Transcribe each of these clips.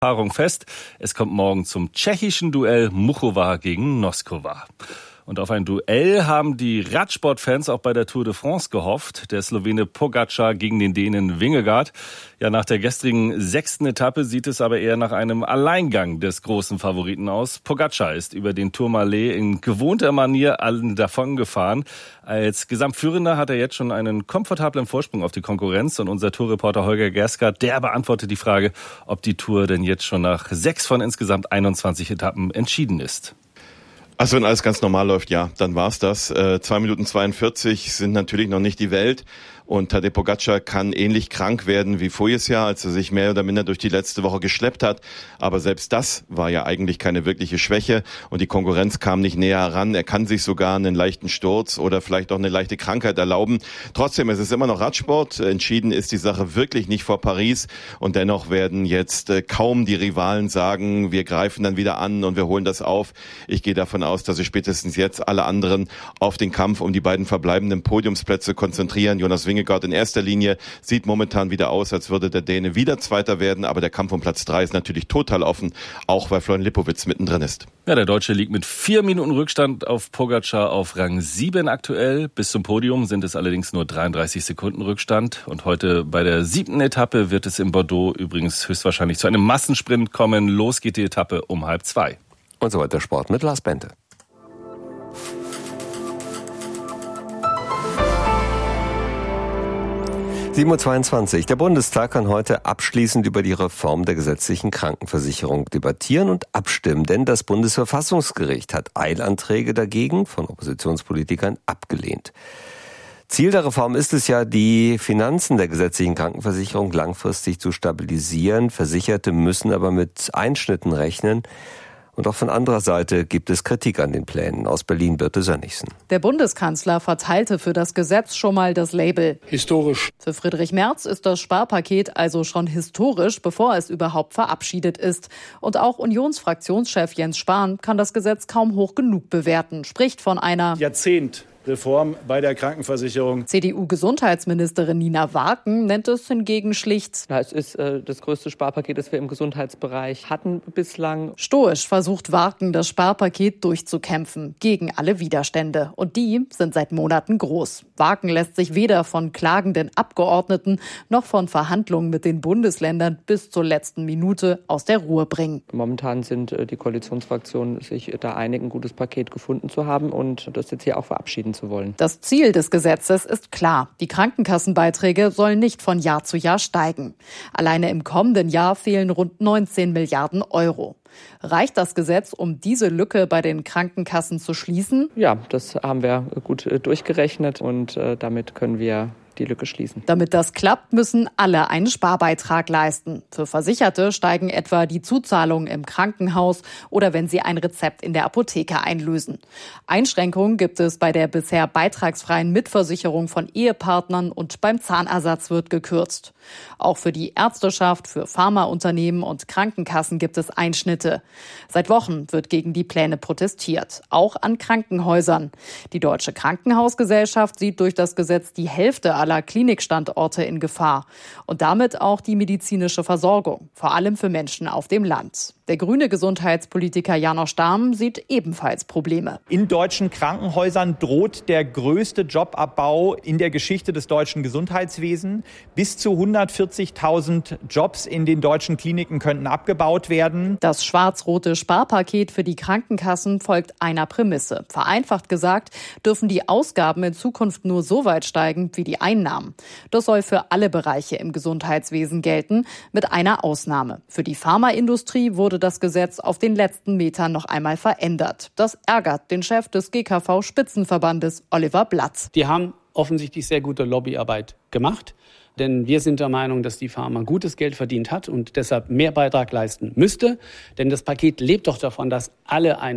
Paarung fest. Es kommt morgen zum tschechischen Duell Muchova gegen Noskova. Und auf ein Duell haben die Radsportfans auch bei der Tour de France gehofft. Der Slowene Pogačar gegen den Dänen Vingegaard. Ja, nach der gestrigen 6. Etappe sieht es aber eher nach einem Alleingang des großen Favoriten aus. Pogačar ist über den Tourmalet in gewohnter Manier allen davon gefahren. Als Gesamtführender hat er jetzt schon einen komfortablen Vorsprung auf die Konkurrenz. Und unser Tourreporter Holger Gerskart, der beantwortet die Frage, ob die Tour denn jetzt schon nach 6 von insgesamt 21 Etappen entschieden ist. Also wenn alles ganz normal läuft, ja, dann war's das. 2 Minuten 42 sind natürlich noch nicht die Welt. Und Tadej Pogačar kann ähnlich krank werden wie voriges Jahr, als er sich mehr oder minder durch die letzte Woche geschleppt hat. Aber selbst das war ja eigentlich keine wirkliche Schwäche. Und die Konkurrenz kam nicht näher heran. Er kann sich sogar einen leichten Sturz oder vielleicht auch eine leichte Krankheit erlauben. Trotzdem, es ist immer noch Radsport. Entschieden ist die Sache wirklich nicht vor Paris. Und dennoch werden jetzt kaum die Rivalen sagen, wir greifen dann wieder an und wir holen das auf. Ich gehe davon aus, dass sich spätestens jetzt alle anderen auf den Kampf um die beiden verbleibenden Podiumsplätze konzentrieren. Jonas Vingegaard in erster Linie sieht momentan wieder aus, als würde der Däne wieder Zweiter werden. Aber der Kampf um Platz 3 ist natürlich total offen, auch weil Florian Lipowitz mittendrin ist. Ja, der Deutsche liegt mit 4 Minuten Rückstand auf Pogačar auf Rang 7 aktuell. Bis zum Podium sind es allerdings nur 33 Sekunden Rückstand. Und heute bei der 7. Etappe wird es in Bordeaux übrigens höchstwahrscheinlich zu einem Massensprint kommen. Los geht die Etappe um 1:30. Und so weiter Sport mit Lars Bente. 7:22 Uhr. Der Bundestag kann heute abschließend über die Reform der gesetzlichen Krankenversicherung debattieren und abstimmen, denn das Bundesverfassungsgericht hat Eilanträge dagegen von Oppositionspolitikern abgelehnt. Ziel der Reform ist es ja, die Finanzen der gesetzlichen Krankenversicherung langfristig zu stabilisieren. Versicherte müssen aber mit Einschnitten rechnen. Und auch von anderer Seite gibt es Kritik an den Plänen. Aus Berlin, Birte Sönnigsen. Der Bundeskanzler verteilte für das Gesetz schon mal das Label historisch. Für Friedrich Merz ist das Sparpaket also schon historisch, bevor es überhaupt verabschiedet ist. Und auch Unionsfraktionschef Jens Spahn kann das Gesetz kaum hoch genug bewerten, spricht von einer Reform bei der Krankenversicherung. CDU-Gesundheitsministerin Nina Warken nennt es hingegen schlicht. Es ist das größte Sparpaket, das wir im Gesundheitsbereich hatten bislang. Stoisch versucht Warken, das Sparpaket durchzukämpfen, gegen alle Widerstände. Und die sind seit Monaten groß. Warken lässt sich weder von klagenden Abgeordneten noch von Verhandlungen mit den Bundesländern bis zur letzten Minute aus der Ruhe bringen. Momentan sind die Koalitionsfraktionen sich da einig, ein gutes Paket gefunden zu haben und das jetzt hier auch verabschieden zu wollen. Das Ziel des Gesetzes ist klar. Die Krankenkassenbeiträge sollen nicht von Jahr zu Jahr steigen. Alleine im kommenden Jahr fehlen rund 19 Milliarden Euro. Reicht das Gesetz, um diese Lücke bei den Krankenkassen zu schließen? Ja, das haben wir gut durchgerechnet und damit können wir die Lücke schließen. Damit das klappt, müssen alle einen Sparbeitrag leisten. Für Versicherte steigen etwa die Zuzahlungen im Krankenhaus oder wenn sie ein Rezept in der Apotheke einlösen. Einschränkungen gibt es bei der bisher beitragsfreien Mitversicherung von Ehepartnern und beim Zahnersatz wird gekürzt. Auch für die Ärzteschaft, für Pharmaunternehmen und Krankenkassen gibt es Einschnitte. Seit Wochen wird gegen die Pläne protestiert, auch an Krankenhäusern. Die Deutsche Krankenhausgesellschaft sieht durch das Gesetz die Hälfte aller Klinikstandorte in Gefahr und damit auch die medizinische Versorgung, vor allem für Menschen auf dem Land. Der grüne Gesundheitspolitiker Janosch Dahm sieht ebenfalls Probleme. In deutschen Krankenhäusern droht der größte Jobabbau in der Geschichte des deutschen Gesundheitswesens. Bis zu 140.000 Jobs in den deutschen Kliniken könnten abgebaut werden. Das schwarz-rote Sparpaket für die Krankenkassen folgt einer Prämisse. Vereinfacht gesagt, dürfen die Ausgaben in Zukunft nur so weit steigen wie die Einnahmen. Das soll für alle Bereiche im Gesundheitswesen gelten, mit einer Ausnahme. Für die Pharmaindustrie wurde das Gesetz auf den letzten Metern noch einmal verändert. Das ärgert den Chef des GKV-Spitzenverbandes, Oliver Blatz. Die haben offensichtlich sehr gute Lobbyarbeit gemacht. Denn wir sind der Meinung, dass die Pharma gutes Geld verdient hat und deshalb mehr Beitrag leisten müsste. Denn das Paket lebt doch davon, dass alle einen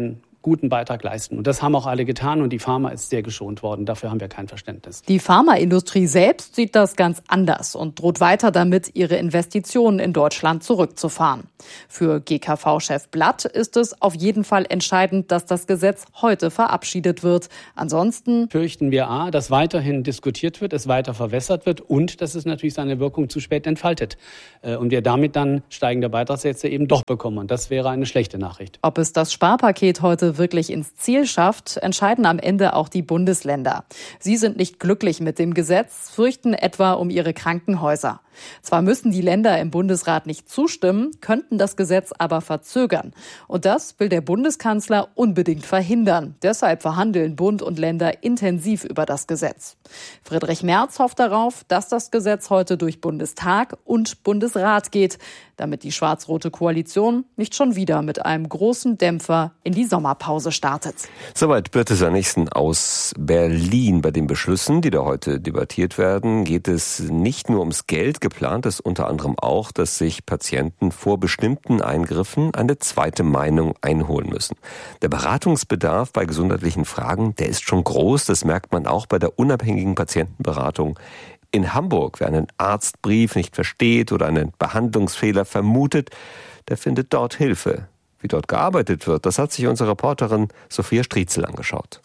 guten Beitrag leisten. Und das haben auch alle getan und die Pharma ist sehr geschont worden. Dafür haben wir kein Verständnis. Die Pharmaindustrie selbst sieht das ganz anders und droht weiter damit, ihre Investitionen in Deutschland zurückzufahren. Für GKV-Chef Blatt ist es auf jeden Fall entscheidend, dass das Gesetz heute verabschiedet wird. Ansonsten fürchten wir dass weiterhin diskutiert wird, es weiter verwässert wird und dass es natürlich seine Wirkung zu spät entfaltet. Und wir damit dann steigende Beitragssätze eben doch bekommen. Und das wäre eine schlechte Nachricht. Ob es das Sparpaket heute wirklich ins Ziel schafft, entscheiden am Ende auch die Bundesländer. Sie sind nicht glücklich mit dem Gesetz, fürchten etwa um ihre Krankenhäuser. Zwar müssen die Länder im Bundesrat nicht zustimmen, könnten das Gesetz aber verzögern. Und das will der Bundeskanzler unbedingt verhindern. Deshalb verhandeln Bund und Länder intensiv über das Gesetz. Friedrich Merz hofft darauf, dass das Gesetz heute durch Bundestag und Bundesrat geht, damit die schwarz-rote Koalition nicht schon wieder mit einem großen Dämpfer in die Sommerpause startet. Soweit Birte Sönnigsen aus Berlin. Bei den Beschlüssen, die da heute debattiert werden, geht es nicht nur ums Geld. Geplant ist unter anderem auch, dass sich Patienten vor bestimmten Eingriffen eine zweite Meinung einholen müssen. Der Beratungsbedarf bei gesundheitlichen Fragen, der ist schon groß. Das merkt man auch bei der unabhängigen Patientenberatung in Hamburg. Wer einen Arztbrief nicht versteht oder einen Behandlungsfehler vermutet, der findet dort Hilfe. Wie dort gearbeitet wird, das hat sich unsere Reporterin Sophia Striezel angeschaut.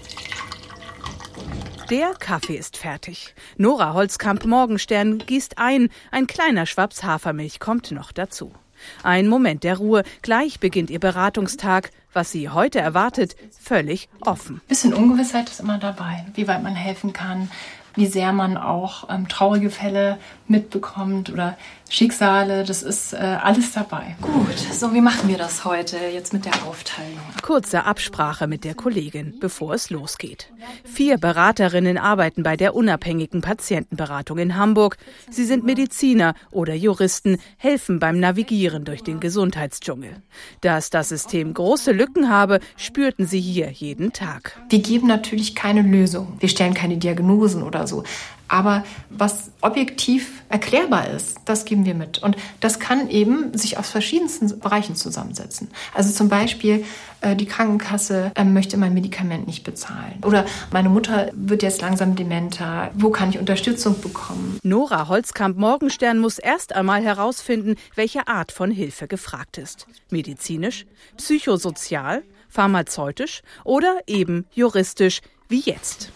Der Kaffee ist fertig. Nora Holzkamp-Morgenstern gießt ein kleiner Schwaps Hafermilch kommt noch dazu. Ein Moment der Ruhe, gleich beginnt ihr Beratungstag. Was sie heute erwartet, völlig offen. Bisschen Ungewissheit ist immer dabei, wie weit man helfen kann, wie sehr man auch traurige Fälle mitbekommt oder Schicksale, das ist alles dabei. Gut, so wie machen wir das heute jetzt mit der Aufteilung? Kurze Absprache mit der Kollegin, bevor es losgeht. 4 Beraterinnen arbeiten bei der unabhängigen Patientenberatung in Hamburg. Sie sind Mediziner oder Juristen, helfen beim Navigieren durch den Gesundheitsdschungel. Dass das System große Lücken habe, spürten sie hier jeden Tag. Wir geben natürlich keine Lösung. Wir stellen keine Diagnosen oder so. Aber was objektiv erklärbar ist, das geben wir mit. Und das kann eben sich aus verschiedensten Bereichen zusammensetzen. Also zum Beispiel, die Krankenkasse möchte mein Medikament nicht bezahlen. Oder meine Mutter wird jetzt langsam dementer. Wo kann ich Unterstützung bekommen? Nora Holzkamp-Morgenstern muss erst einmal herausfinden, welche Art von Hilfe gefragt ist. Medizinisch, psychosozial, pharmazeutisch oder eben juristisch, wie jetzt.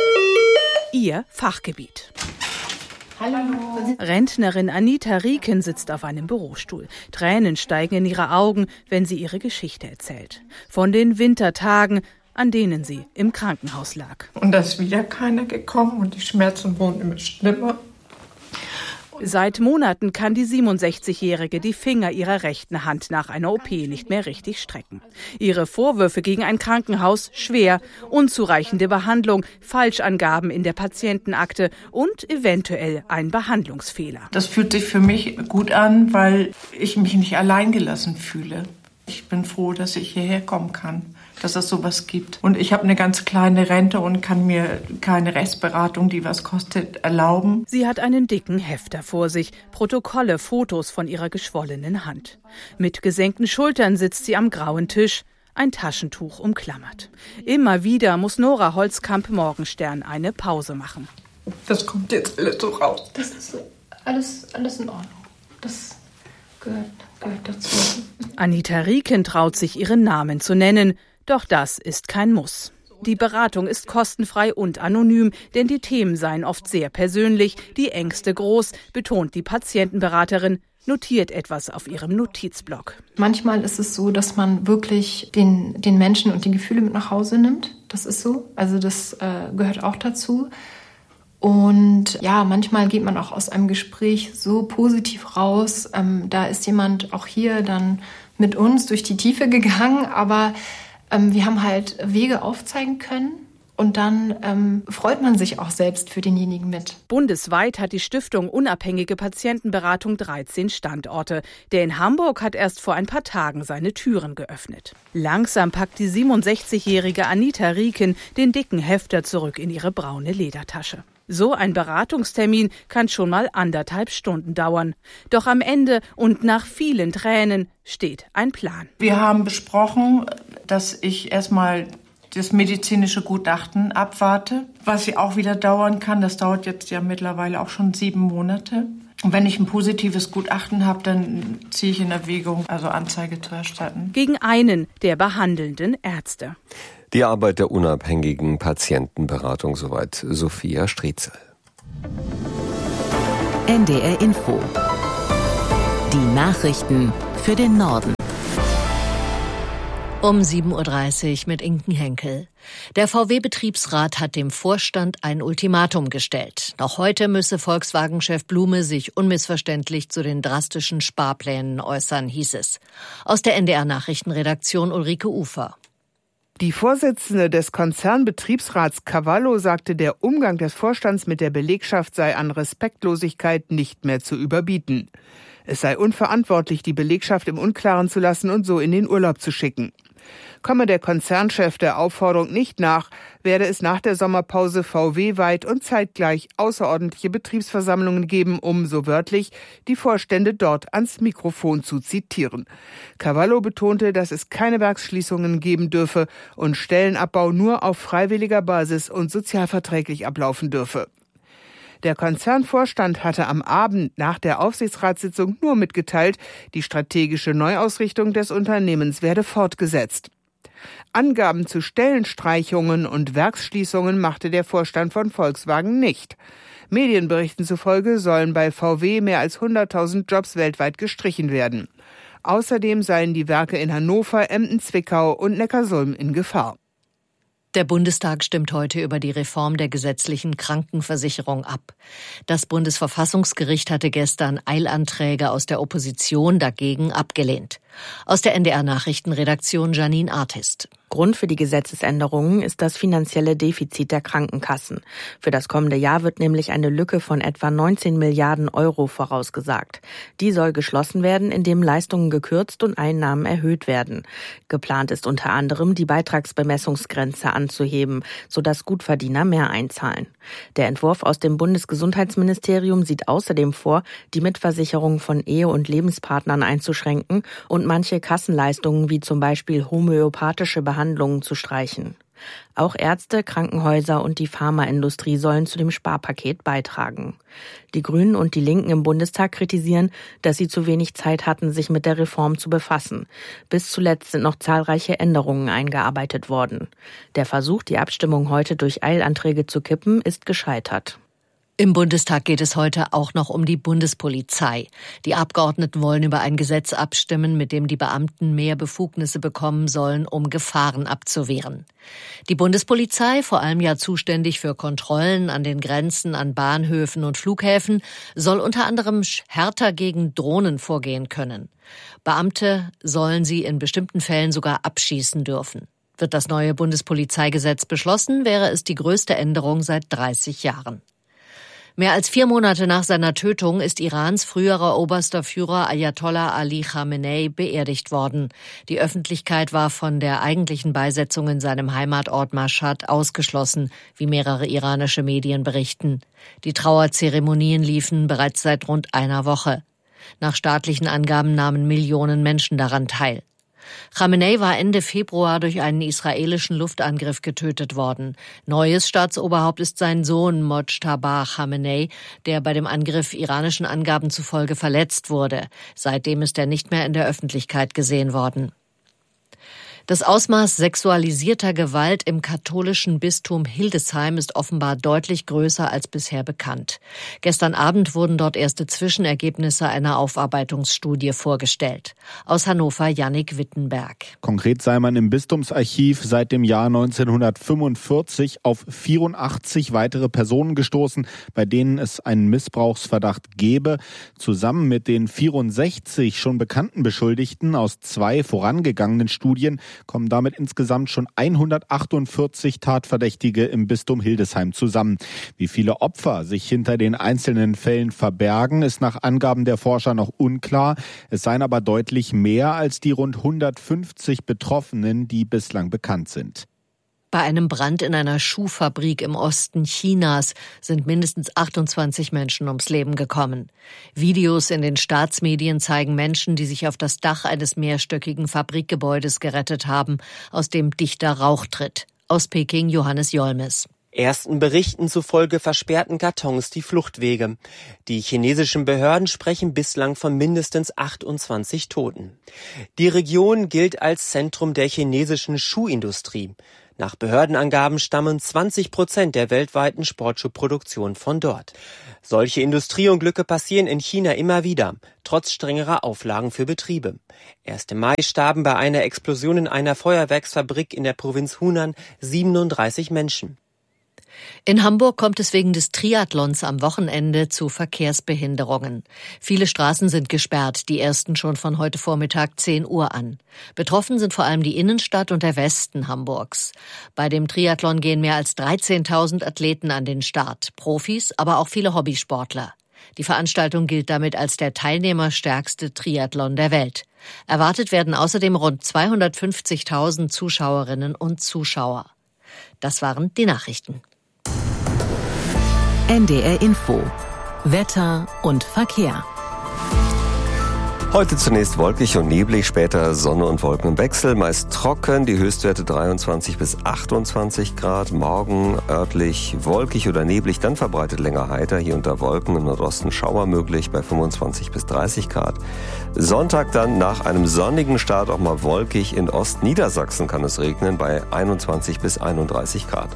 Ihr Fachgebiet. Hallo. Rentnerin Anita Rieken sitzt auf einem Bürostuhl. Tränen steigen in ihre Augen, wenn sie ihre Geschichte erzählt. Von den Wintertagen, an denen sie im Krankenhaus lag. Und da ist wieder keiner gekommen und die Schmerzen wurden immer schlimmer. Seit Monaten kann die 67-Jährige die Finger ihrer rechten Hand nach einer OP nicht mehr richtig strecken. Ihre Vorwürfe gegen ein Krankenhaus schwer, unzureichende Behandlung, Falschangaben in der Patientenakte und eventuell ein Behandlungsfehler. Das fühlt sich für mich gut an, weil ich mich nicht alleingelassen fühle. Ich bin froh, dass ich hierher kommen kann, dass es sowas gibt. Und ich habe eine ganz kleine Rente und kann mir keine Rechtsberatung, die was kostet, erlauben. Sie hat einen dicken Hefter vor sich, Protokolle, Fotos von ihrer geschwollenen Hand. Mit gesenkten Schultern sitzt sie am grauen Tisch, ein Taschentuch umklammert. Immer wieder muss Nora Holzkamp-Morgenstern eine Pause machen. Das kommt jetzt alles so raus. Das ist alles in Ordnung. Das gehört dazu. Anita Rieken traut sich, ihren Namen zu nennen. Doch das ist kein Muss. Die Beratung ist kostenfrei und anonym, denn die Themen seien oft sehr persönlich, die Ängste groß, betont die Patientenberaterin, notiert etwas auf ihrem Notizblock. Manchmal ist es so, dass man wirklich den Menschen und die Gefühle mit nach Hause nimmt. Das ist so. Also das gehört auch dazu. Und ja, manchmal geht man auch aus einem Gespräch so positiv raus. Da ist jemand auch hier dann mit uns durch die Tiefe gegangen, aber wir haben halt Wege aufzeigen können und dann freut man sich auch selbst für denjenigen mit. Bundesweit hat die Stiftung Unabhängige Patientenberatung 13 Standorte. Der in Hamburg hat erst vor ein paar Tagen seine Türen geöffnet. Langsam packt die 67-jährige Anita Rieken den dicken Hefter zurück in ihre braune Ledertasche. So ein Beratungstermin kann schon mal 1,5 Stunden dauern. Doch am Ende und nach vielen Tränen steht ein Plan. Wir haben besprochen, dass ich erstmal das medizinische Gutachten abwarte, was ja auch wieder dauern kann. Das dauert jetzt ja mittlerweile auch schon 7 Monate. Und wenn ich ein positives Gutachten habe, dann ziehe ich in Erwägung, also Anzeige zu erstatten. Gegen einen der behandelnden Ärzte. Die Arbeit der unabhängigen Patientenberatung, soweit Sophia Striezel. NDR Info. Die Nachrichten für den Norden. Um 7.30 Uhr mit Inken Henkel. Der VW-Betriebsrat hat dem Vorstand ein Ultimatum gestellt. Noch heute müsse Volkswagen-Chef Blume sich unmissverständlich zu den drastischen Sparplänen äußern, hieß es. Aus der NDR-Nachrichtenredaktion Ulrike Ufer. Die Vorsitzende des Konzernbetriebsrats Cavallo sagte, der Umgang des Vorstands mit der Belegschaft sei an Respektlosigkeit nicht mehr zu überbieten. Es sei unverantwortlich, die Belegschaft im Unklaren zu lassen und so in den Urlaub zu schicken. Komme der Konzernchef der Aufforderung nicht nach, werde es nach der Sommerpause VW-weit und zeitgleich außerordentliche Betriebsversammlungen geben, um, so wörtlich, die Vorstände dort ans Mikrofon zu zitieren. Cavallo betonte, dass es keine Werksschließungen geben dürfe und Stellenabbau nur auf freiwilliger Basis und sozialverträglich ablaufen dürfe. Der Konzernvorstand hatte am Abend nach der Aufsichtsratssitzung nur mitgeteilt, die strategische Neuausrichtung des Unternehmens werde fortgesetzt. Angaben zu Stellenstreichungen und Werksschließungen machte der Vorstand von Volkswagen nicht. Medienberichten zufolge sollen bei VW mehr als 100.000 Jobs weltweit gestrichen werden. Außerdem seien die Werke in Hannover, Emden, Zwickau und Neckarsulm in Gefahr. Der Bundestag stimmt heute über die Reform der gesetzlichen Krankenversicherung ab. Das Bundesverfassungsgericht hatte gestern Eilanträge aus der Opposition dagegen abgelehnt. Aus der NDR-Nachrichtenredaktion Janine Artist. Grund für die Gesetzesänderungen ist das finanzielle Defizit der Krankenkassen. Für das kommende Jahr wird nämlich eine Lücke von etwa 19 Milliarden Euro vorausgesagt. Die soll geschlossen werden, indem Leistungen gekürzt und Einnahmen erhöht werden. Geplant ist unter anderem, die Beitragsbemessungsgrenze anzuheben, sodass Gutverdiener mehr einzahlen. Der Entwurf aus dem Bundesgesundheitsministerium sieht außerdem vor, die Mitversicherung von Ehe- und Lebenspartnern einzuschränken und manche Kassenleistungen wie zum Beispiel homöopathische Behandlungen zu streichen. Auch Ärzte, Krankenhäuser und die Pharmaindustrie sollen zu dem Sparpaket beitragen. Die Grünen und die Linken im Bundestag kritisieren, dass sie zu wenig Zeit hatten, sich mit der Reform zu befassen. Bis zuletzt sind noch zahlreiche Änderungen eingearbeitet worden. Der Versuch, die Abstimmung heute durch Eilanträge zu kippen, ist gescheitert. Im Bundestag geht es heute auch noch um die Bundespolizei. Die Abgeordneten wollen über ein Gesetz abstimmen, mit dem die Beamten mehr Befugnisse bekommen sollen, um Gefahren abzuwehren. Die Bundespolizei, vor allem ja zuständig für Kontrollen an den Grenzen, an Bahnhöfen und Flughäfen, soll unter anderem härter gegen Drohnen vorgehen können. Beamte sollen sie in bestimmten Fällen sogar abschießen dürfen. Wird das neue Bundespolizeigesetz beschlossen, wäre es die größte Änderung seit 30 Jahren. Mehr als 4 Monate nach seiner Tötung ist Irans früherer oberster Führer Ayatollah Ali Khamenei beerdigt worden. Die Öffentlichkeit war von der eigentlichen Beisetzung in seinem Heimatort Mashhad ausgeschlossen, wie mehrere iranische Medien berichten. Die Trauerzeremonien liefen bereits seit rund einer Woche. Nach staatlichen Angaben nahmen Millionen Menschen daran teil. Khamenei war Ende Februar durch einen israelischen Luftangriff getötet worden. Neues Staatsoberhaupt ist sein Sohn Mojtaba Khamenei, der bei dem Angriff iranischen Angaben zufolge verletzt wurde. Seitdem ist er nicht mehr in der Öffentlichkeit gesehen worden. Das Ausmaß sexualisierter Gewalt im katholischen Bistum Hildesheim ist offenbar deutlich größer als bisher bekannt. Gestern Abend wurden dort erste Zwischenergebnisse einer Aufarbeitungsstudie vorgestellt. Aus Hannover Jannik Wittenberg. Konkret sei man im Bistumsarchiv seit dem Jahr 1945 auf 84 weitere Personen gestoßen, bei denen es einen Missbrauchsverdacht gebe. Zusammen mit den 64 schon bekannten Beschuldigten aus 2 vorangegangenen Studien kommen damit insgesamt schon 148 Tatverdächtige im Bistum Hildesheim zusammen. Wie viele Opfer sich hinter den einzelnen Fällen verbergen, ist nach Angaben der Forscher noch unklar. Es seien aber deutlich mehr als die rund 150 Betroffenen, die bislang bekannt sind. Bei einem Brand in einer Schuhfabrik im Osten Chinas sind mindestens 28 Menschen ums Leben gekommen. Videos in den Staatsmedien zeigen Menschen, die sich auf das Dach eines mehrstöckigen Fabrikgebäudes gerettet haben, aus dem dichter Rauch tritt. Aus Peking Johannes Jolmes. Ersten Berichten zufolge versperrten Kartons die Fluchtwege. Die chinesischen Behörden sprechen bislang von mindestens 28 Toten. Die Region gilt als Zentrum der chinesischen Schuhindustrie. Nach Behördenangaben stammen 20% der weltweiten Sportschuhproduktion von dort. Solche Industrieunglücke passieren in China immer wieder, trotz strengerer Auflagen für Betriebe. Erst im Mai starben bei einer Explosion in einer Feuerwerksfabrik in der Provinz Hunan 37 Menschen. In Hamburg kommt es wegen des Triathlons am Wochenende zu Verkehrsbehinderungen. Viele Straßen sind gesperrt, die ersten schon von heute Vormittag 10 Uhr an. Betroffen sind vor allem die Innenstadt und der Westen Hamburgs. Bei dem Triathlon gehen mehr als 13.000 Athleten an den Start, Profis, aber auch viele Hobbysportler. Die Veranstaltung gilt damit als der teilnehmerstärkste Triathlon der Welt. Erwartet werden außerdem rund 250.000 Zuschauerinnen und Zuschauer. Das waren die Nachrichten. NDR Info. Wetter und Verkehr. Heute zunächst wolkig und neblig, später Sonne und Wolken im Wechsel, meist trocken, die Höchstwerte 23 bis 28 Grad. Morgen örtlich wolkig oder neblig, dann verbreitet länger heiter, hier unter Wolken, im Nordosten Schauer möglich bei 25 bis 30 Grad. Sonntag dann nach einem sonnigen Start auch mal wolkig, in Ostniedersachsen kann es regnen bei 21 bis 31 Grad.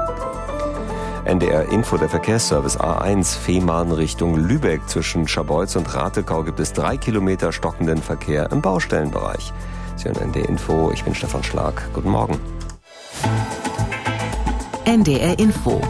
NDR Info, der Verkehrsservice A1 Fehmarn Richtung Lübeck. Zwischen Scharbeutz und Ratekau gibt es 3 Kilometer stockenden Verkehr im Baustellenbereich. Sie hören NDR Info, ich bin Stefan Schlag. Guten Morgen. NDR Info.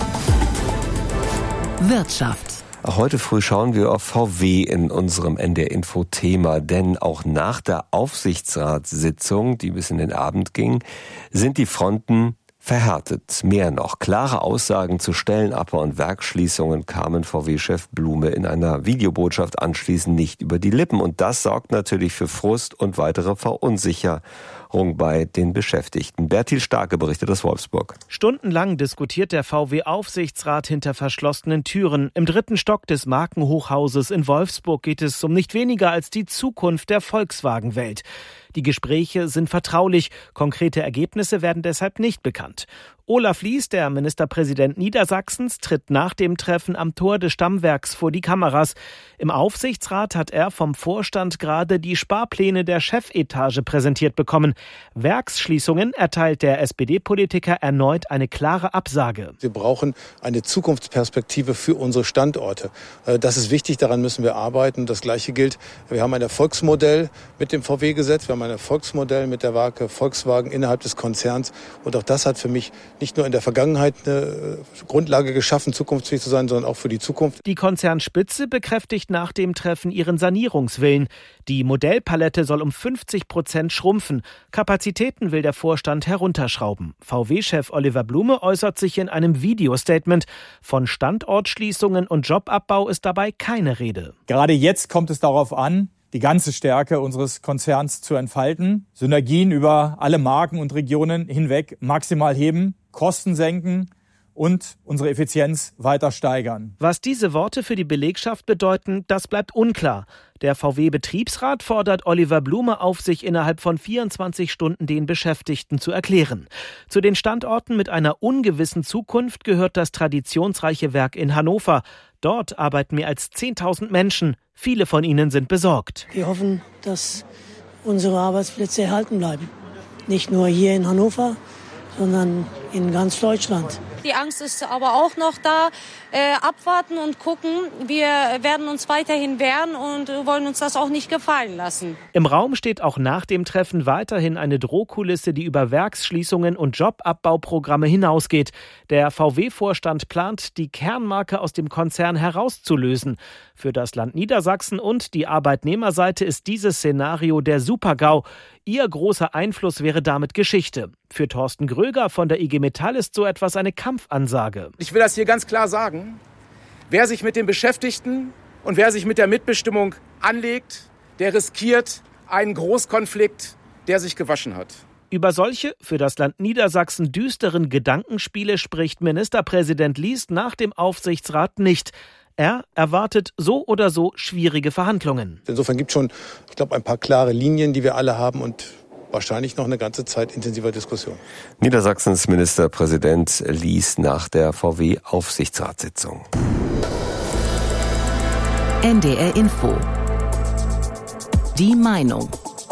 Wirtschaft. Auch heute früh schauen wir auf VW in unserem NDR Info Thema, denn auch nach der Aufsichtsratssitzung, die bis in den Abend ging, sind die Fronten verhärtet. Mehr noch, klare Aussagen zu Stellenabbau und Werksschließungen kamen VW-Chef Blume in einer Videobotschaft anschließend nicht über die Lippen. Und das sorgt natürlich für Frust und weitere Verunsicherung bei den Beschäftigten. Bertil Starke berichtet aus Wolfsburg. Stundenlang diskutiert der VW-Aufsichtsrat hinter verschlossenen Türen. Im 3. Stock des Markenhochhauses in Wolfsburg geht es um nicht weniger als die Zukunft der Volkswagen-Welt. Die Gespräche sind vertraulich, konkrete Ergebnisse werden deshalb nicht bekannt. Olaf Lies, der Ministerpräsident Niedersachsens, tritt nach dem Treffen am Tor des Stammwerks vor die Kameras. Im Aufsichtsrat hat er vom Vorstand gerade die Sparpläne der Chefetage präsentiert bekommen. Werksschließungen erteilt der SPD-Politiker erneut eine klare Absage. Wir brauchen eine Zukunftsperspektive für unsere Standorte. Das ist wichtig, daran müssen wir arbeiten. Das Gleiche gilt, wir haben ein Erfolgsmodell mit dem VW-Gesetz, wir haben ein Erfolgsmodell mit der Marke Volkswagen innerhalb des Konzerns. Und auch das hat für mich nicht nur in der Vergangenheit eine Grundlage geschaffen, zukunftsfähig zu sein, sondern auch für die Zukunft. Die Konzernspitze bekräftigt nach dem Treffen ihren Sanierungswillen. Die Modellpalette soll um 50% schrumpfen. Kapazitäten will der Vorstand herunterschrauben. VW-Chef Oliver Blume äußert sich in einem Videostatement. Von Standortschließungen und Jobabbau ist dabei keine Rede. Gerade jetzt kommt es darauf an, die ganze Stärke unseres Konzerns zu entfalten, Synergien über alle Marken und Regionen hinweg maximal heben, Kosten senken und unsere Effizienz weiter steigern. Was diese Worte für die Belegschaft bedeuten, das bleibt unklar. Der VW-Betriebsrat fordert Oliver Blume auf, sich innerhalb von 24 Stunden den Beschäftigten zu erklären. Zu den Standorten mit einer ungewissen Zukunft gehört das traditionsreiche Werk in Hannover. Dort arbeiten mehr als 10.000 Menschen. Viele von ihnen sind besorgt. Wir hoffen, dass unsere Arbeitsplätze erhalten bleiben. Nicht nur hier in Hannover, sondern in ganz Deutschland. Die Angst ist aber auch noch da. Abwarten und gucken. Wir werden uns weiterhin wehren und wollen uns das auch nicht gefallen lassen. Im Raum steht auch nach dem Treffen weiterhin eine Drohkulisse, die über Werksschließungen und Jobabbauprogramme hinausgeht. Der VW-Vorstand plant, die Kernmarke aus dem Konzern herauszulösen. Für das Land Niedersachsen und die Arbeitnehmerseite ist dieses Szenario der Super-GAU. Ihr großer Einfluss wäre damit Geschichte. Für Thorsten Gröger von der IG Metall ist so etwas eine Kampfansage. Ich will das hier ganz klar sagen. Wer sich mit den Beschäftigten und wer sich mit der Mitbestimmung anlegt, der riskiert einen Großkonflikt, der sich gewaschen hat. Über solche für das Land Niedersachsen düsteren Gedankenspiele spricht Ministerpräsident Liest nach dem Aufsichtsrat nicht. Er erwartet so oder so schwierige Verhandlungen. Insofern gibt es schon, ich glaube, ein paar klare Linien, die wir alle haben und wahrscheinlich noch eine ganze Zeit intensiver Diskussion. Niedersachsens Ministerpräsident Liest nach der VW-Aufsichtsratssitzung. NDR Info. Die Meinung.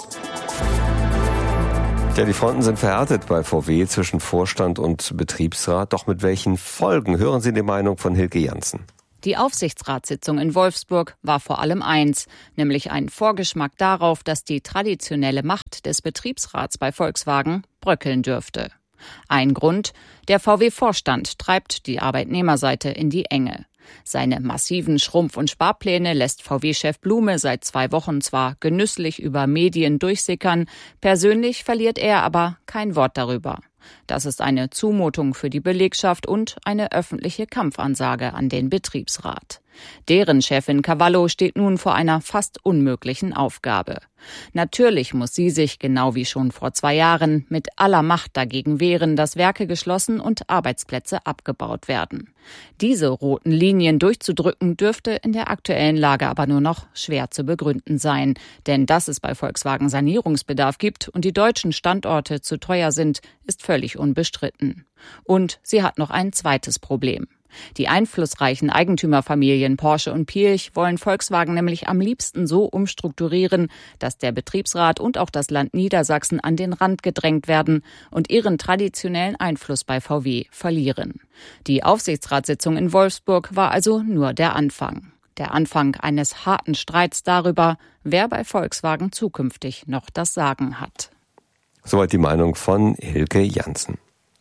Ja, die Fronten sind verhärtet bei VW zwischen Vorstand und Betriebsrat. Doch mit welchen Folgen? Hören Sie die Meinung von Hilke Janssen. Die Aufsichtsratssitzung in Wolfsburg war vor allem eins, nämlich ein Vorgeschmack darauf, dass die traditionelle Macht des Betriebsrats bei Volkswagen bröckeln dürfte. Ein Grund: der VW-Vorstand treibt die Arbeitnehmerseite in die Enge. Seine massiven Schrumpf- und Sparpläne lässt VW-Chef Blume seit 2 Wochen zwar genüsslich über Medien durchsickern, persönlich verliert er aber kein Wort darüber. Das ist eine Zumutung für die Belegschaft und eine öffentliche Kampfansage an den Betriebsrat. Deren Chefin Cavallo steht nun vor einer fast unmöglichen Aufgabe. Natürlich muss sie sich, genau wie schon vor 2 Jahren, mit aller Macht dagegen wehren, dass Werke geschlossen und Arbeitsplätze abgebaut werden. Diese roten Linien durchzudrücken, dürfte in der aktuellen Lage aber nur noch schwer zu begründen sein. Denn dass es bei Volkswagen Sanierungsbedarf gibt und die deutschen Standorte zu teuer sind, ist völlig unbestritten. Und sie hat noch ein zweites Problem. Die einflussreichen Eigentümerfamilien Porsche und Piëch wollen Volkswagen nämlich am liebsten so umstrukturieren, dass der Betriebsrat und auch das Land Niedersachsen an den Rand gedrängt werden und ihren traditionellen Einfluss bei VW verlieren. Die Aufsichtsratssitzung in Wolfsburg war also nur der Anfang. Der Anfang eines harten Streits darüber, wer bei Volkswagen zukünftig noch das Sagen hat. Soweit die Meinung von Hilke Janssen.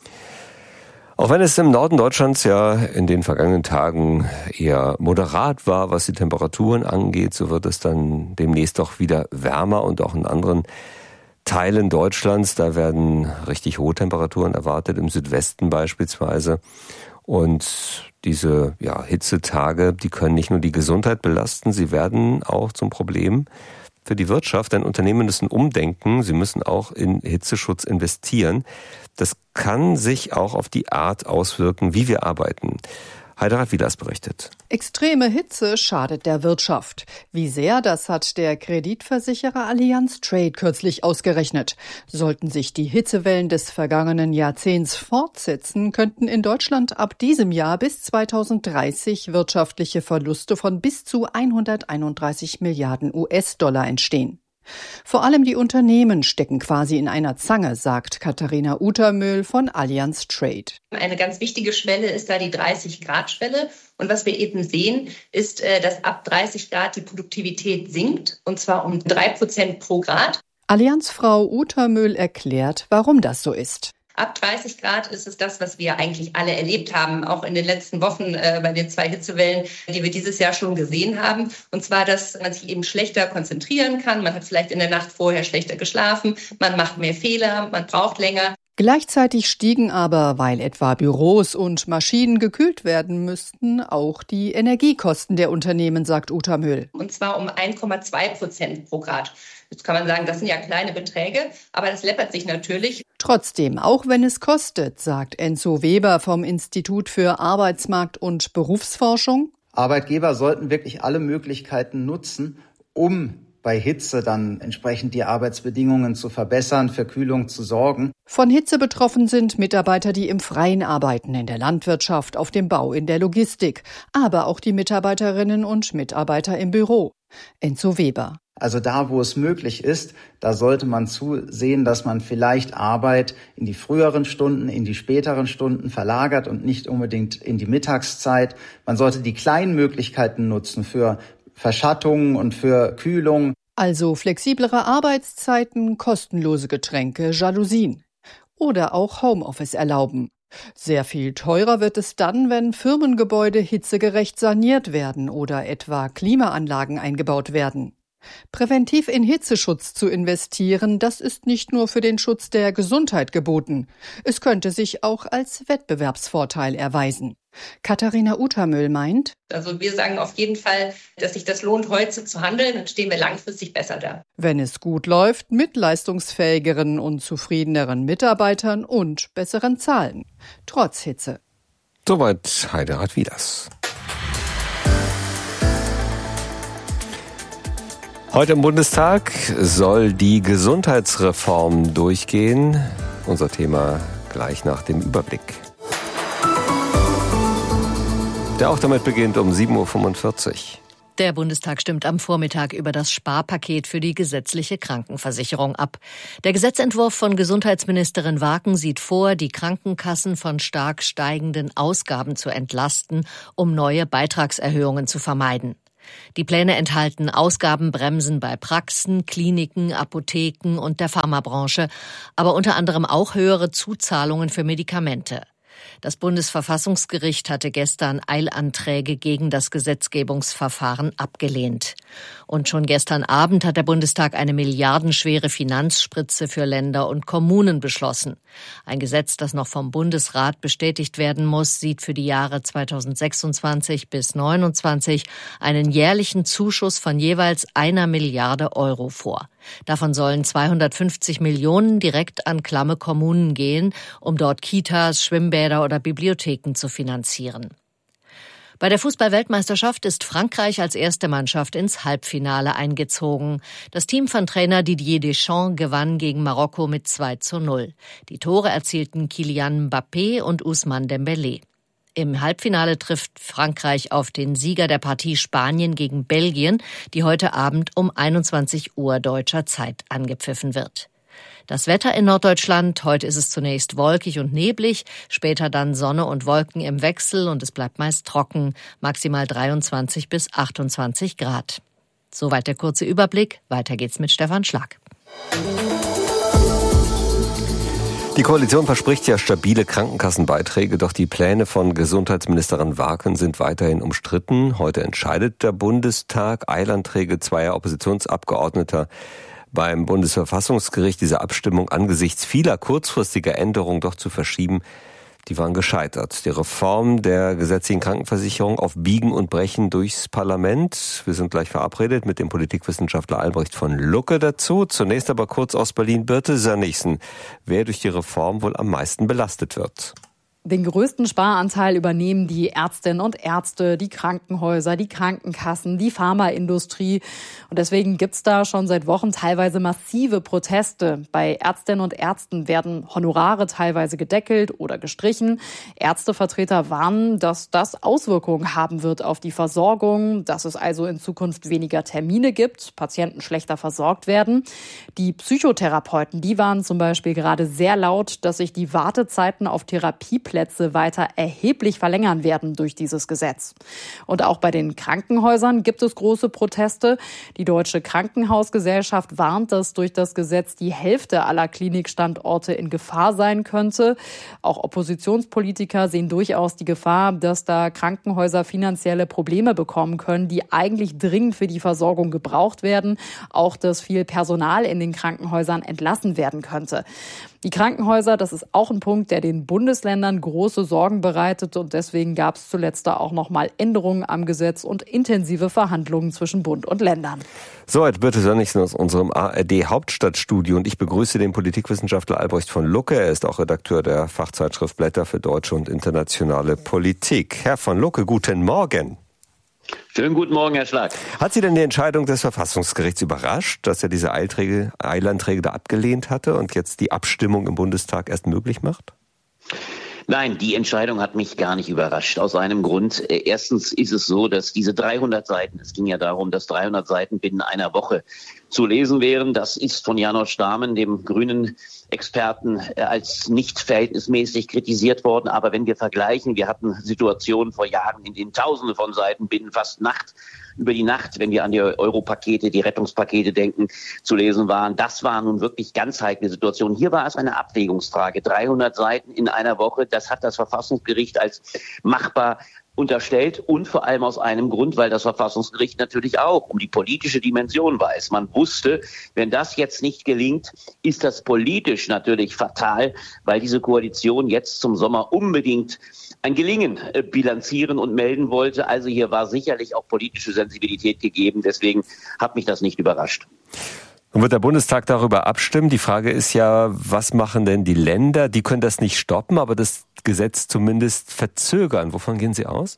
Auch wenn es im Norden Deutschlands ja in den vergangenen Tagen eher moderat war, was die Temperaturen angeht, so wird es dann demnächst doch wieder wärmer und auch in anderen Teilen Deutschlands. Da werden richtig hohe Temperaturen erwartet, im Südwesten beispielsweise. Und diese Hitzetage, die können nicht nur die Gesundheit belasten, sie werden auch zum Problem für die Wirtschaft, denn Unternehmen müssen umdenken, sie müssen auch in Hitzeschutz investieren. Das kann sich auch auf die Art auswirken, wie wir arbeiten. Heiderat Wielers berichtet. Extreme Hitze schadet der Wirtschaft. Wie sehr, das hat der Kreditversicherer Allianz Trade kürzlich ausgerechnet. Sollten sich die Hitzewellen des vergangenen Jahrzehnts fortsetzen, könnten in Deutschland ab diesem Jahr bis 2030 wirtschaftliche Verluste von bis zu 131 Milliarden US-Dollar entstehen. Vor allem die Unternehmen stecken quasi in einer Zange, sagt Katharina Utermöhl von Allianz Trade. Eine ganz wichtige Schwelle ist da die 30-Grad-Schwelle. Und was wir eben sehen, ist, dass ab 30 Grad die Produktivität sinkt, und zwar um 3% pro Grad. Allianzfrau Utermöhl erklärt, warum das so ist. Ab 30 Grad ist es das, was wir eigentlich alle erlebt haben, auch in den letzten Wochen bei den 2 Hitzewellen, die wir dieses Jahr schon gesehen haben. Und zwar, dass man sich eben schlechter konzentrieren kann. Man hat vielleicht in der Nacht vorher schlechter geschlafen, man macht mehr Fehler, man braucht länger. Gleichzeitig stiegen aber, weil etwa Büros und Maschinen gekühlt werden müssten, auch die Energiekosten der Unternehmen, sagt Utermöhl. Und zwar um 1,2% pro Grad. Jetzt kann man sagen, das sind ja kleine Beträge, aber das läppert sich natürlich. Trotzdem, auch wenn es kostet, sagt Enzo Weber vom Institut für Arbeitsmarkt- und Berufsforschung. Arbeitgeber sollten wirklich alle Möglichkeiten nutzen, um bei Hitze dann entsprechend die Arbeitsbedingungen zu verbessern, für Kühlung zu sorgen. Von Hitze betroffen sind Mitarbeiter, die im Freien arbeiten, in der Landwirtschaft, auf dem Bau, in der Logistik, aber auch die Mitarbeiterinnen und Mitarbeiter im Büro. Enzo Weber. Also da, wo es möglich ist, da sollte man zusehen, dass man vielleicht Arbeit in die früheren Stunden, in die späteren Stunden verlagert und nicht unbedingt in die Mittagszeit. Man sollte die kleinen Möglichkeiten nutzen für Verschattung und für Kühlung. Also flexiblere Arbeitszeiten, kostenlose Getränke, Jalousien. Oder auch Homeoffice erlauben. Sehr viel teurer wird es dann, wenn Firmengebäude hitzegerecht saniert werden oder etwa Klimaanlagen eingebaut werden. Präventiv in Hitzeschutz zu investieren, das ist nicht nur für den Schutz der Gesundheit geboten. Es könnte sich auch als Wettbewerbsvorteil erweisen. Katharina Utermüll meint: Also wir sagen auf jeden Fall, dass sich das lohnt, heute zu handeln, dann stehen wir langfristig besser da. Wenn es gut läuft, mit leistungsfähigeren und zufriedeneren Mitarbeitern und besseren Zahlen. Trotz Hitze. Soweit Heiderat Wieders. Heute im Bundestag soll die Gesundheitsreform durchgehen. Unser Thema gleich nach dem Überblick. Der auch damit beginnt um 7.45 Uhr. Der Bundestag stimmt am Vormittag über das Sparpaket für die gesetzliche Krankenversicherung ab. Der Gesetzentwurf von Gesundheitsministerin Waken sieht vor, die Krankenkassen von stark steigenden Ausgaben zu entlasten, um neue Beitragserhöhungen zu vermeiden. Die Pläne enthalten Ausgabenbremsen bei Praxen, Kliniken, Apotheken und der Pharmabranche, aber unter anderem auch höhere Zuzahlungen für Medikamente. Das Bundesverfassungsgericht hatte gestern Eilanträge gegen das Gesetzgebungsverfahren abgelehnt. Und schon gestern Abend hat der Bundestag eine milliardenschwere Finanzspritze für Länder und Kommunen beschlossen. Ein Gesetz, das noch vom Bundesrat bestätigt werden muss, sieht für die Jahre 2026 bis 2029 einen jährlichen Zuschuss von jeweils 1 Milliarde Euro vor. Davon sollen 250 Millionen direkt an klamme Kommunen gehen, um dort Kitas, Schwimmbäder oder Bibliotheken zu finanzieren. Bei der Fußball-Weltmeisterschaft ist Frankreich als erste Mannschaft ins Halbfinale eingezogen. Das Team von Trainer Didier Deschamps gewann gegen Marokko mit 2:0. Die Tore erzielten Kylian Mbappé und Ousmane Dembélé. Im Halbfinale trifft Frankreich auf den Sieger der Partie Spanien gegen Belgien, die heute Abend um 21 Uhr deutscher Zeit angepfiffen wird. Das Wetter in Norddeutschland: Heute ist es zunächst wolkig und neblig, später dann Sonne und Wolken im Wechsel und es bleibt meist trocken, maximal 23 bis 28 Grad. Soweit der kurze Überblick. Weiter geht's mit Stefan Schlag. Die Koalition verspricht ja stabile Krankenkassenbeiträge, doch die Pläne von Gesundheitsministerin Waken sind weiterhin umstritten. Heute entscheidet der Bundestag. Eilanträge zweier Oppositionsabgeordneter beim Bundesverfassungsgericht, diese Abstimmung angesichts vieler kurzfristiger Änderungen doch zu verschieben, die waren gescheitert. Die Reform der gesetzlichen Krankenversicherung auf Biegen und Brechen durchs Parlament. Wir sind gleich verabredet mit dem Politikwissenschaftler Albrecht von Lucke dazu. Zunächst aber kurz aus Berlin, Birte Sönnigsen, wer durch die Reform wohl am meisten belastet wird. Den größten Sparanteil übernehmen die Ärztinnen und Ärzte, die Krankenhäuser, die Krankenkassen, die Pharmaindustrie. Und deswegen gibt's da schon seit Wochen teilweise massive Proteste. Bei Ärztinnen und Ärzten werden Honorare teilweise gedeckelt oder gestrichen. Ärztevertreter warnen, dass das Auswirkungen haben wird auf die Versorgung, dass es also in Zukunft weniger Termine gibt, Patienten schlechter versorgt werden. Die Psychotherapeuten, die warnen zum Beispiel gerade sehr laut, dass sich die Wartezeiten auf Therapieplätze weiter erheblich verlängern werden durch dieses Gesetz. Und auch bei den Krankenhäusern gibt es große Proteste. Die Deutsche Krankenhausgesellschaft warnt, dass durch das Gesetz die Hälfte aller Klinikstandorte in Gefahr sein könnte. Auch Oppositionspolitiker sehen durchaus die Gefahr, dass da Krankenhäuser finanzielle Probleme bekommen können, die eigentlich dringend für die Versorgung gebraucht werden. Auch, dass viel Personal in den Krankenhäusern entlassen werden könnte. Die Krankenhäuser, das ist auch ein Punkt, der den Bundesländern große Sorgen bereitet. Und deswegen gab es zuletzt da auch noch mal Änderungen am Gesetz und intensive Verhandlungen zwischen Bund und Ländern. Soweit Birte Sönnigsen aus unserem ARD-Hauptstadtstudio. Und ich begrüße den Politikwissenschaftler Albrecht von Lucke. Er ist auch Redakteur der Fachzeitschrift Blätter für deutsche und internationale Politik. Herr von Lucke, guten Morgen. Schönen guten Morgen, Herr Schlag. Hat Sie denn die Entscheidung des Verfassungsgerichts überrascht, dass er diese Eilanträge da abgelehnt hatte und jetzt die Abstimmung im Bundestag erst möglich macht? Nein, die Entscheidung hat mich gar nicht überrascht. Aus einem Grund. Erstens ist es so, dass diese 300 Seiten, es ging ja darum, dass 300 Seiten binnen einer Woche zu lesen wären. Das ist von Janosch Dahmen, dem grünen Experten, als nicht verhältnismäßig kritisiert worden. Aber wenn wir vergleichen, wir hatten Situationen vor Jahren, in denen Tausende von Seiten binnen fast über die Nacht, wenn wir an die Europakete, die Rettungspakete denken, zu lesen waren. Das war nun wirklich ganz heikle Situation. Hier war es eine Abwägungsfrage. 300 Seiten in einer Woche, das hat das Verfassungsgericht als machbar unterstellt und vor allem aus einem Grund, weil das Verfassungsgericht natürlich auch um die politische Dimension weiß. Man wusste, wenn das jetzt nicht gelingt, ist das politisch natürlich fatal, weil diese Koalition jetzt zum Sommer unbedingt ein Gelingen bilanzieren und melden wollte. Also hier war sicherlich auch politische Sensibilität gegeben. Deswegen hat mich das nicht überrascht. Nun wird der Bundestag darüber abstimmen. Die Frage ist ja, was machen denn die Länder? Die können das nicht stoppen, aber das Gesetz zumindest verzögern. Wovon gehen Sie aus?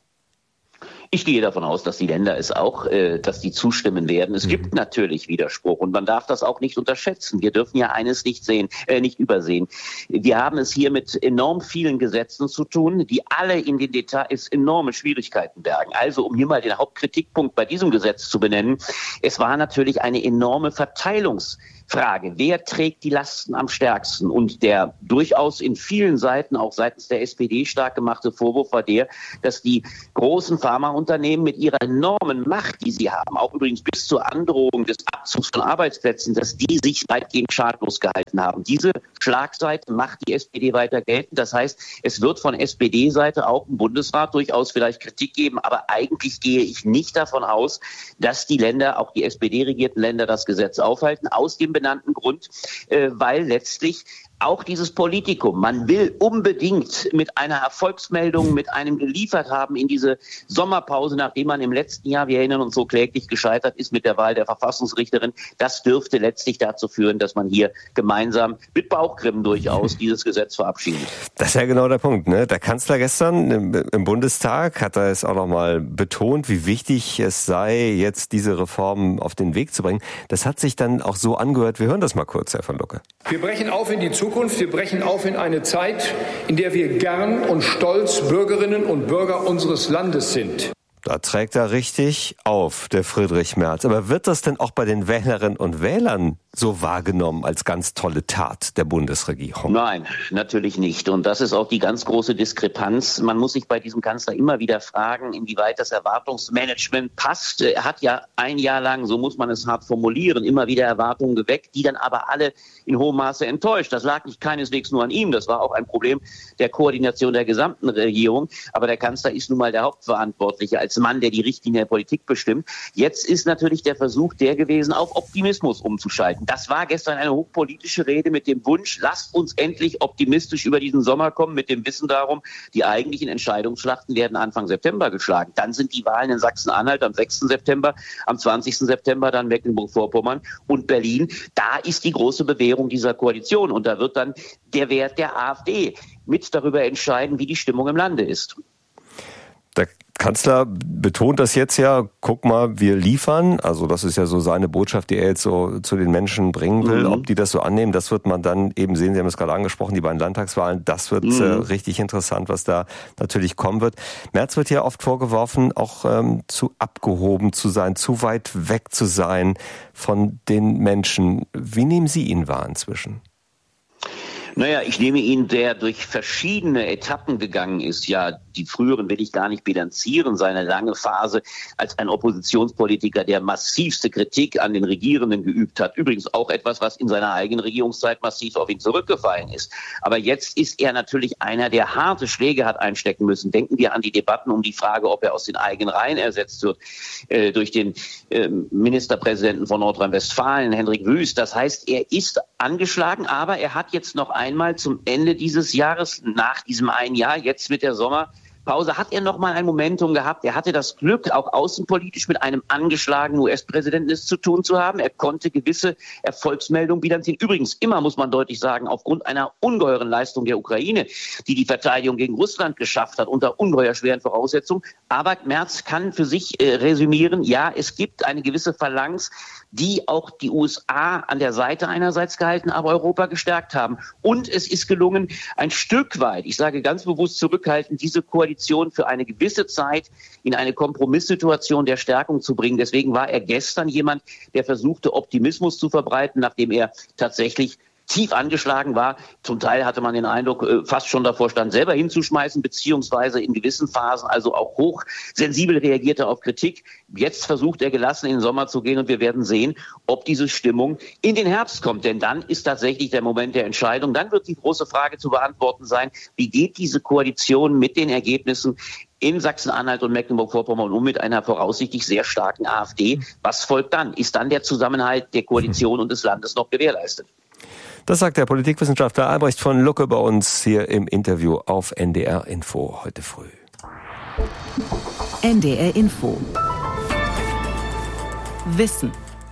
Ich gehe davon aus, dass die Länder es auch, dass die zustimmen werden. Es gibt natürlich Widerspruch und man darf das auch nicht unterschätzen. Wir dürfen ja eines nicht übersehen. Wir haben es hier mit enorm vielen Gesetzen zu tun, die alle in den Details enorme Schwierigkeiten bergen. Also, um hier mal den Hauptkritikpunkt bei diesem Gesetz zu benennen, es war natürlich eine enorme Verteilungsfrage. Wer trägt die Lasten am stärksten? Und der durchaus in vielen Seiten, auch seitens der SPD stark gemachte Vorwurf war der, dass die großen Pharmaunternehmen mit ihrer enormen Macht, die sie haben, auch übrigens bis zur Androhung des Abzugs von Arbeitsplätzen, dass die sich weitgehend schadlos gehalten haben. Diese Schlagseite macht die SPD weiter geltend. Das heißt, es wird von SPD-Seite auch im Bundesrat durchaus vielleicht Kritik geben, aber eigentlich gehe ich nicht davon aus, dass die Länder, auch die SPD-regierten Länder, das Gesetz aufhalten, aus dem benannten Grund, weil letztlich auch dieses Politikum, man will unbedingt mit einer Erfolgsmeldung, mit einem geliefert haben in diese Sommerpause, nachdem man im letzten Jahr, wir erinnern uns, so kläglich gescheitert ist mit der Wahl der Verfassungsrichterin. Das dürfte letztlich dazu führen, dass man hier gemeinsam mit Bauchgrimmen durchaus dieses Gesetz verabschiedet. Das ist ja genau der Punkt, ne? Der Kanzler gestern im Bundestag hat er es auch nochmal betont, wie wichtig es sei, jetzt diese Reform auf den Weg zu bringen. Das hat sich dann auch so angehört. Wir hören das mal kurz, Herr von Lucke. Wir brechen auf in die Zukunft. Wir brechen auf in eine Zeit, in der wir gern und stolz Bürgerinnen und Bürger unseres Landes sind. Da trägt er richtig auf, der Friedrich Merz. Aber wird das denn auch bei den Wählerinnen und Wählern so wahrgenommen als ganz tolle Tat der Bundesregierung? Nein, natürlich nicht. Und das ist auch die ganz große Diskrepanz. Man muss sich bei diesem Kanzler immer wieder fragen, inwieweit das Erwartungsmanagement passt. Er hat ja ein Jahr lang, so muss man es hart formulieren, immer wieder Erwartungen geweckt, die dann aber alle in hohem Maße enttäuscht. Das lag nicht keineswegs nur an ihm. Das war auch ein Problem der Koordination der gesamten Regierung. Aber der Kanzler ist nun mal der Hauptverantwortliche als Mann, der die Richtlinie der Politik bestimmt. Jetzt ist natürlich der Versuch der gewesen, auf Optimismus umzuschalten. Das war gestern eine hochpolitische Rede mit dem Wunsch, lasst uns endlich optimistisch über diesen Sommer kommen, mit dem Wissen darum, die eigentlichen Entscheidungsschlachten werden Anfang September geschlagen. Dann sind die Wahlen in Sachsen-Anhalt am 6. September, am 20. September dann Mecklenburg-Vorpommern und Berlin. Da ist die große Bewährung dieser Koalition und da wird dann der Wert der AfD mit darüber entscheiden, wie die Stimmung im Lande ist. Der Kanzler betont das jetzt ja, guck mal, wir liefern. Also das ist ja so seine Botschaft, die er jetzt so zu den Menschen bringen will. Ob die das so annehmen, das wird man dann eben sehen. Sie haben es gerade angesprochen, die beiden Landtagswahlen. Das wird richtig interessant, was da natürlich kommen wird. Merz wird ja oft vorgeworfen, auch zu abgehoben zu sein, zu weit weg zu sein von den Menschen. Wie nehmen Sie ihn wahr inzwischen? Naja, ich nehme ihn, der durch verschiedene Etappen gegangen ist. Ja, die früheren will ich gar nicht bilanzieren. Seine lange Phase als ein Oppositionspolitiker, der massivste Kritik an den Regierenden geübt hat. Übrigens auch etwas, was in seiner eigenen Regierungszeit massiv auf ihn zurückgefallen ist. Aber jetzt ist er natürlich einer, der harte Schläge hat einstecken müssen. Denken wir an die Debatten um die Frage, ob er aus den eigenen Reihen ersetzt wird durch den Ministerpräsidenten von Nordrhein-Westfalen, Hendrik Wüst. Das heißt, er ist angeschlagen, aber er hat jetzt noch einmal zum Ende dieses Jahres, nach diesem einen Jahr, jetzt mit der Sommerpause, hat er noch mal ein Momentum gehabt. Er hatte das Glück, auch außenpolitisch mit einem angeschlagenen US-Präsidenten es zu tun zu haben. Er konnte gewisse Erfolgsmeldungen bilanzieren. Übrigens immer, muss man deutlich sagen, aufgrund einer ungeheuren Leistung der Ukraine, die die Verteidigung gegen Russland geschafft hat, unter ungeheuer schweren Voraussetzungen. Aber Merz kann für sich resümieren, ja, es gibt eine gewisse Phalanx, die auch die USA an der Seite einerseits gehalten, aber Europa gestärkt haben. Und es ist gelungen, ein Stück weit, ich sage ganz bewusst zurückhaltend, diese Koalition für eine gewisse Zeit in eine Kompromisssituation der Stärkung zu bringen. Deswegen war er gestern jemand, der versuchte, Optimismus zu verbreiten, nachdem er tatsächlich tief angeschlagen war. Zum Teil hatte man den Eindruck, fast schon davor stand, selber hinzuschmeißen, beziehungsweise in gewissen Phasen also auch hochsensibel reagierte auf Kritik. Jetzt versucht er gelassen in den Sommer zu gehen und wir werden sehen, ob diese Stimmung in den Herbst kommt. Denn dann ist tatsächlich der Moment der Entscheidung. Dann wird die große Frage zu beantworten sein, wie geht diese Koalition mit den Ergebnissen in Sachsen-Anhalt und Mecklenburg-Vorpommern um mit einer voraussichtlich sehr starken AfD. Was folgt dann? Ist dann der Zusammenhalt der Koalition und des Landes noch gewährleistet? Das sagt der Politikwissenschaftler Albrecht von Lucke bei uns hier im Interview auf NDR Info heute früh. NDR Info. Wissen.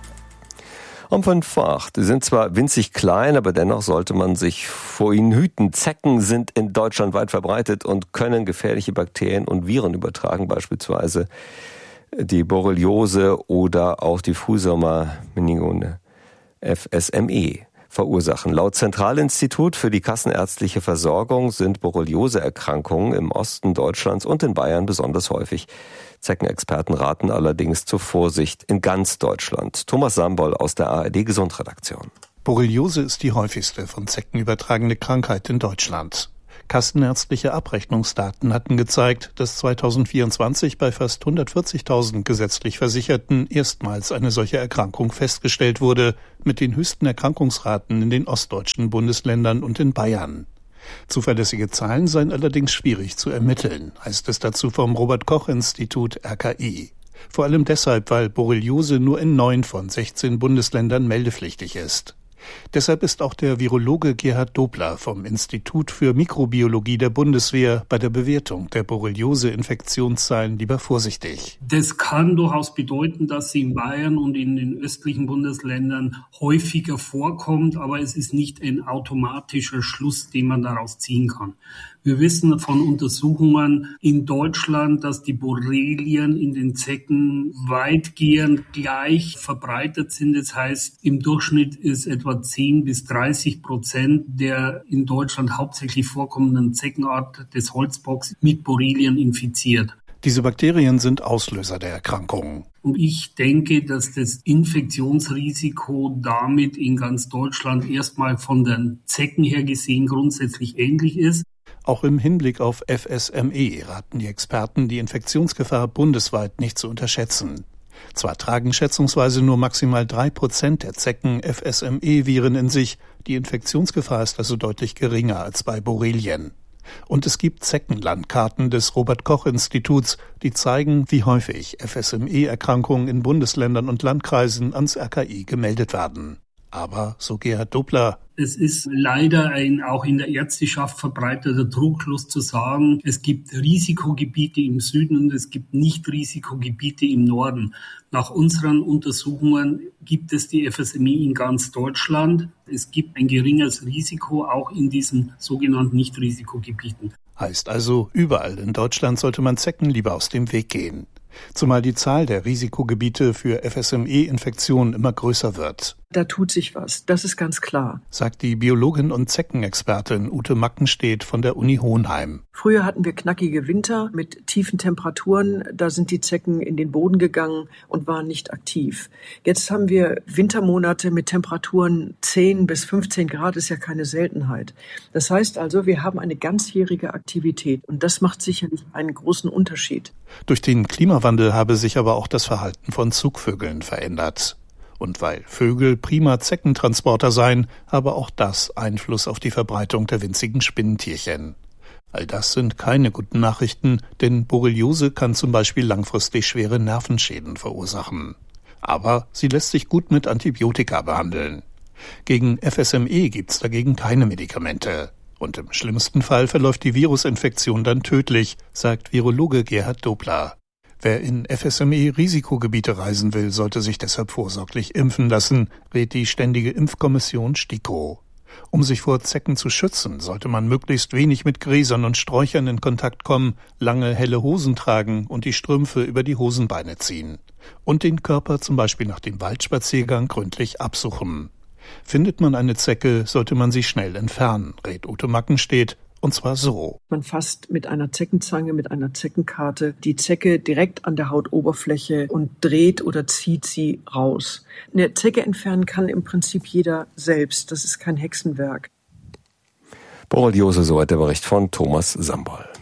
Um 7:05. Die sind zwar winzig klein, aber dennoch sollte man sich vor ihnen hüten. Zecken sind in Deutschland weit verbreitet und können gefährliche Bakterien und Viren übertragen, beispielsweise die Borreliose oder auch die Diffusoma meningone, FSME, verursachen. Laut Zentralinstitut für die kassenärztliche Versorgung sind Borreliose-Erkrankungen im Osten Deutschlands und in Bayern besonders häufig. Zeckenexperten raten allerdings zur Vorsicht in ganz Deutschland. Thomas Samboll aus der ARD-Gesundredaktion. Borreliose ist die häufigste von Zecken übertragene Krankheit in Deutschland. Kassenärztliche Abrechnungsdaten hatten gezeigt, dass 2024 bei fast 140.000 gesetzlich Versicherten erstmals eine solche Erkrankung festgestellt wurde, mit den höchsten Erkrankungsraten in den ostdeutschen Bundesländern und in Bayern. Zuverlässige Zahlen seien allerdings schwierig zu ermitteln, heißt es dazu vom Robert-Koch-Institut RKI. Vor allem deshalb, weil Borreliose nur in 9 von 16 Bundesländern meldepflichtig ist. Deshalb ist auch der Virologe Gerhard Dobler vom Institut für Mikrobiologie der Bundeswehr bei der Bewertung der Borreliose-Infektionszahlen lieber vorsichtig. Das kann durchaus bedeuten, dass sie in Bayern und in den östlichen Bundesländern häufiger vorkommt, aber es ist nicht ein automatischer Schluss, den man daraus ziehen kann. Wir wissen von Untersuchungen in Deutschland, dass die Borrelien in den Zecken weitgehend gleich verbreitet sind. Das heißt, im Durchschnitt ist etwa 10-30% der in Deutschland hauptsächlich vorkommenden Zeckenart des Holzbocks mit Borrelien infiziert. Diese Bakterien sind Auslöser der Erkrankung. Und ich denke, dass das Infektionsrisiko damit in ganz Deutschland erstmal von den Zecken her gesehen grundsätzlich ähnlich ist. Auch im Hinblick auf FSME raten die Experten, die Infektionsgefahr bundesweit nicht zu unterschätzen. Zwar tragen schätzungsweise nur maximal 3% der Zecken FSME-Viren in sich, die Infektionsgefahr ist also deutlich geringer als bei Borrelien. Und es gibt Zeckenlandkarten des Robert-Koch-Instituts, die zeigen, wie häufig FSME-Erkrankungen in Bundesländern und Landkreisen ans RKI gemeldet werden. Aber, so Gerhard Dobler, es ist leider ein auch in der Ärzteschaft verbreiteter Trugschluss zu sagen, es gibt Risikogebiete im Süden und es gibt Nicht-Risikogebiete im Norden. Nach unseren Untersuchungen gibt es die FSME in ganz Deutschland. Es gibt ein geringes Risiko auch in diesen sogenannten Nicht-Risikogebieten. Heißt also, überall in Deutschland sollte man Zecken lieber aus dem Weg gehen. Zumal die Zahl der Risikogebiete für FSME-Infektionen immer größer wird. Da tut sich was, das ist ganz klar, sagt die Biologin und Zeckenexpertin Ute Mackenstedt von der Uni Hohenheim. Früher hatten wir knackige Winter mit tiefen Temperaturen, da sind die Zecken in den Boden gegangen und waren nicht aktiv. Jetzt haben wir Wintermonate mit Temperaturen 10 bis 15 Grad, ist ja keine Seltenheit. Das heißt also, wir haben eine ganzjährige Aktivität und das macht sicherlich einen großen Unterschied. Durch den Klimawandel habe sich aber auch das Verhalten von Zugvögeln verändert. Und weil Vögel prima Zeckentransporter seien, habe auch das Einfluss auf die Verbreitung der winzigen Spinnentierchen. All das sind keine guten Nachrichten, denn Borreliose kann zum Beispiel langfristig schwere Nervenschäden verursachen. Aber sie lässt sich gut mit Antibiotika behandeln. Gegen FSME gibt's dagegen keine Medikamente. Und im schlimmsten Fall verläuft die Virusinfektion dann tödlich, sagt Virologe Gerhard Dobler. Wer in FSME-Risikogebiete reisen will, sollte sich deshalb vorsorglich impfen lassen, rät die Ständige Impfkommission STIKO. Um sich vor Zecken zu schützen, sollte man möglichst wenig mit Gräsern und Sträuchern in Kontakt kommen, lange helle Hosen tragen und die Strümpfe über die Hosenbeine ziehen. Und den Körper zum Beispiel nach dem Waldspaziergang gründlich absuchen. Findet man eine Zecke, sollte man sie schnell entfernen, rät Ute Mackenstedt Und zwar so. Man fasst mit einer Zeckenzange, mit einer Zeckenkarte die Zecke direkt an der Hautoberfläche und dreht oder zieht sie raus. Eine Zecke entfernen kann im Prinzip jeder selbst. Das ist kein Hexenwerk. Borreliose, soweit der Bericht von Thomas Sambol.